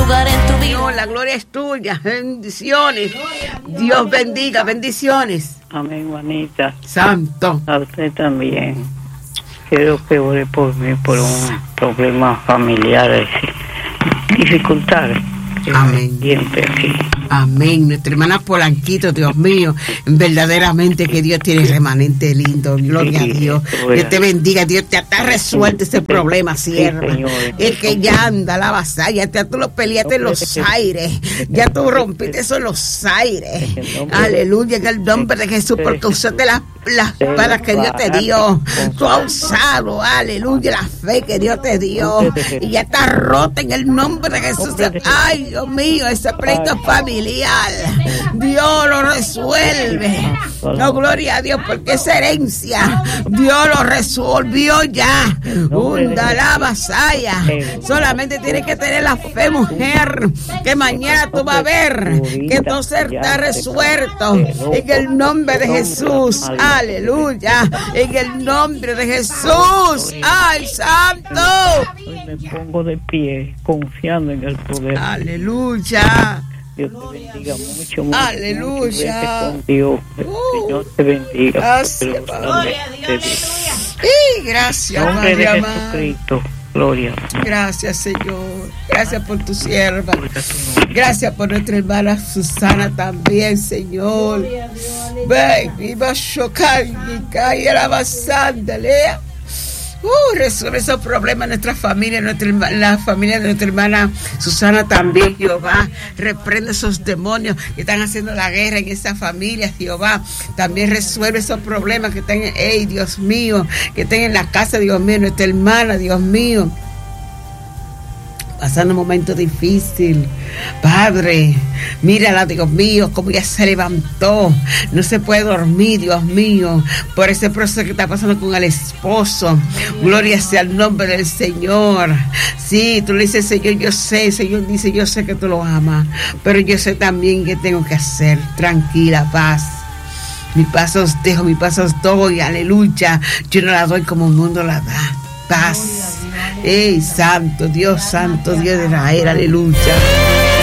lugar en tu vida. No, la gloria es tuya. Bendiciones. Dios bendiga, bendiciones. Amén, Juanita. Santo. A usted también. Quiero que ore por mí por un problema familiar, dificultades. Amén. Siempre aquí. Amén. Nuestra hermana Polanquito, Dios mío, verdaderamente que Dios tiene remanente lindo. Gloria a Dios. Dios te bendiga. Dios te ha resuelto ese problema, sierva. Es que ya anda la vasalla. Ya tú lo peleaste en los aires. Ya tú rompiste eso en los aires. Aleluya. En el nombre de Jesús, porque usaste las espadas que Dios te dio. Tú has usado, aleluya, la fe que Dios te dio. Y ya está rota en el nombre de Jesús. Ay, Dios mío, ese pleito familiar. Dios lo resuelve. No, gloria a Dios, porque esa herencia Dios lo resolvió ya. Hunda la vasalla. Solamente tienes que tener la fe, mujer, que mañana tú vas a ver que todo está resuelto. En el nombre de Jesús. Aleluya. En el nombre de Jesús. ¡Ay, santo! Hoy me pongo de pie, confiando en el poder. Aleluya. Dios te bendiga mucho. Aleluya. Con Dios. Señor te bendiga. Gracias, Gloria a Dios. Gracias, Nombre de María. Jesucristo. Gloria. Gracias, Señor. Gracias por tu sierva. Gracias por nuestra hermana Susana también, Señor. Ven, viva chocar y caer la basanda, lea. Resuelve esos problemas en nuestra familia, la familia de nuestra hermana Susana también, Jehová. Reprende esos demonios que están haciendo la guerra en esa familia, Jehová. También resuelve esos problemas que están, Dios mío, que están en la casa, Dios mío, nuestra hermana, Dios mío. Pasando un momento difícil, Padre, mírala, Dios mío, como ya se levantó, no se puede dormir, Dios mío, por ese proceso que está pasando con el esposo. Gloria sea el nombre del Señor. Sí, tú le dices, Señor, yo sé, el Señor dice, yo sé que tú lo amas, pero yo sé también qué tengo que hacer. Tranquila, paz. Mi paz os dejo, mi paz os doy, aleluya. Yo no la doy como el mundo la da. Paz. Santo Dios de Israel, aleluya.